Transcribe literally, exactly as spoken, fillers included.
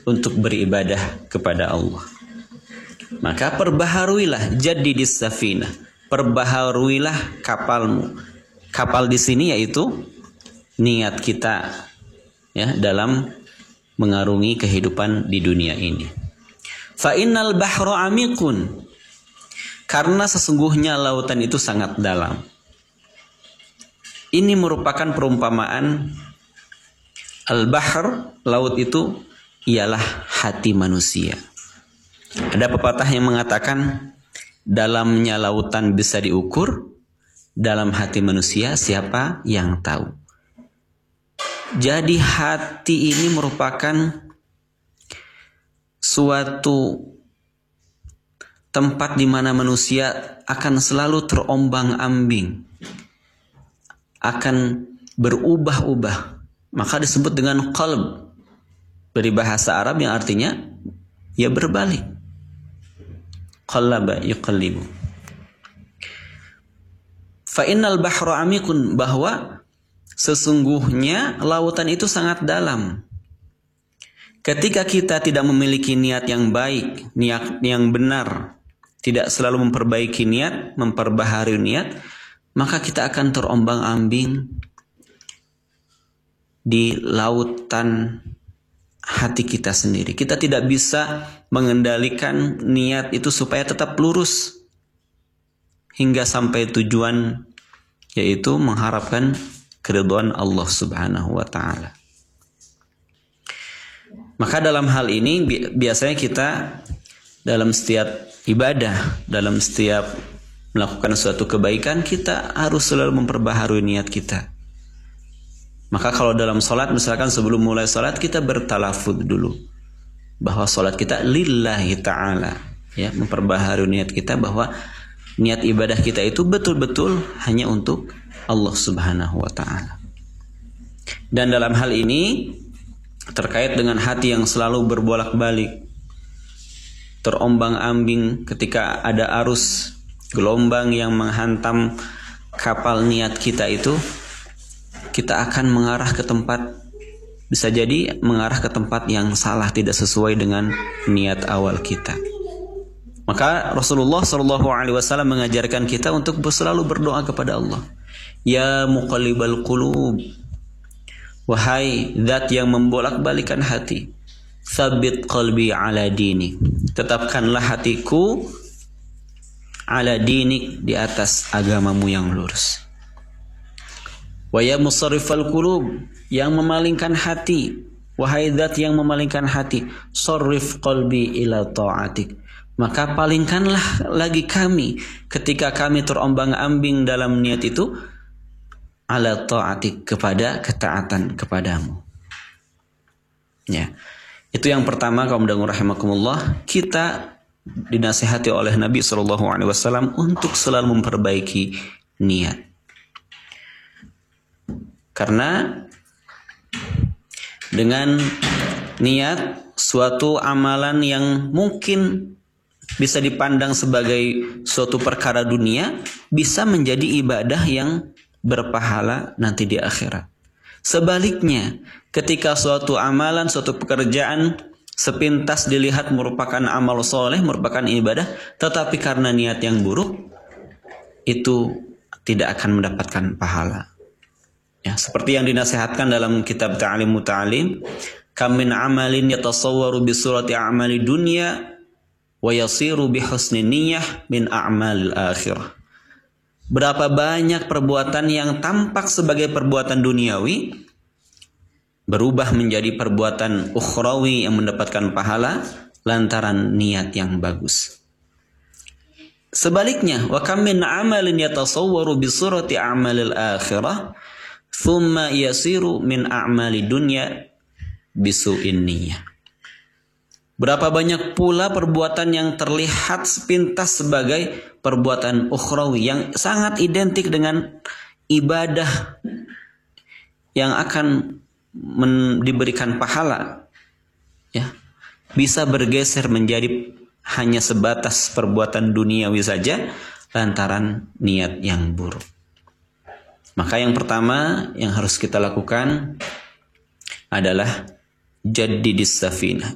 untuk beribadah kepada Allah. Maka perbaharuilah jaddidis safinah, perbaharuilah kapalmu. Kapal di sini yaitu niat kita, ya, dalam mengarungi kehidupan di dunia ini. Fa innal bahra amikun, karena sesungguhnya lautan itu sangat dalam. Ini merupakan perumpamaan al-bahr, laut itu ialah hati manusia. Ada pepatah yang mengatakan dalamnya lautan bisa diukur, dalam hati manusia siapa yang tahu. Jadi hati ini merupakan suatu tempat di mana manusia akan selalu terombang-ambing, akan berubah-ubah. Maka disebut dengan qalb dari bahasa Arab yang artinya ya berbalik. Qallaba yuqallibu. Fa innal bahra amikun, bahwa sesungguhnya lautan itu sangat dalam. Ketika kita tidak memiliki niat yang baik, niat yang benar, tidak selalu memperbaiki niat, memperbaharui niat, maka kita akan terombang-ambing di lautan hati kita sendiri. Kita tidak bisa mengendalikan niat itu supaya tetap lurus hingga sampai tujuan, yaitu mengharapkan keridhaan Allah Subhanahu wa taala. Maka dalam hal ini biasanya kita dalam setiap ibadah, dalam setiap melakukan suatu kebaikan, kita harus selalu memperbaharui niat kita. Maka kalau dalam sholat, misalkan sebelum mulai sholat, kita bertalafud dulu bahwa sholat kita lillahi ta'ala, ya, memperbaharui niat kita bahwa niat ibadah kita itu betul-betul hanya untuk Allah Subhanahu wa ta'ala. Dan dalam hal ini terkait dengan hati yang selalu berbolak-balik, terombang-ambing ketika ada arus gelombang yang menghantam kapal niat kita itu, kita akan mengarah ke tempat, bisa jadi mengarah ke tempat yang salah, tidak sesuai dengan niat awal kita. Maka Rasulullah shallallahu alaihi wasallam mengajarkan kita untuk selalu berdoa kepada Allah. Ya muqallibal qulub, wahai zat yang membolak-balikan hati, tsabbit qalbi ala dinik, tetapkanlah hatiku ala dinik, di atas agamamu yang lurus. Wa ya musarrifal qulub, yang memalingkan hati, wahai zat yang memalingkan hati, sarrif qalbi ila ta'atik, maka palingkanlah lagi kami ketika kami terombang-ambing dalam niat itu, ala ta'atik, kepada ketaatan kepadamu. Ya. Itu yang pertama, kaum dangu rahimakumullah, kita dinasihati oleh Nabi shallallahu alaihi wasallam untuk selalu memperbaiki niat. Karena dengan niat, suatu amalan yang mungkin bisa dipandang sebagai suatu perkara dunia bisa menjadi ibadah yang berpahala nanti di akhirat. Sebaliknya, ketika suatu amalan, suatu pekerjaan sepintas dilihat merupakan amal soleh, merupakan ibadah, tetapi karena niat yang buruk, itu tidak akan mendapatkan pahala. Ya, seperti yang dinasihatkan dalam kitab Ta'lim Muta'alim, kam min amalin yatasawwaru bi surati a'mali dunya wa yasiru bi husni niyyah min a'malil akhirah. Berapa banyak perbuatan yang tampak sebagai perbuatan duniawi berubah menjadi perbuatan ukhrawi yang mendapatkan pahala lantaran niat yang bagus. Sebaliknya, wa kam min amalin yatasawwaru bi surati a'malil akhirah thumma yasiru min a'mali dunya bisu'in niyyah. Berapa banyak pula perbuatan yang terlihat sepintas sebagai perbuatan ukhrawi yang sangat identik dengan ibadah yang akan men- diberikan pahala, ya, bisa bergeser menjadi hanya sebatas perbuatan duniawi saja lantaran niat yang buruk. Maka yang pertama yang harus kita lakukan adalah jaddidis safinah,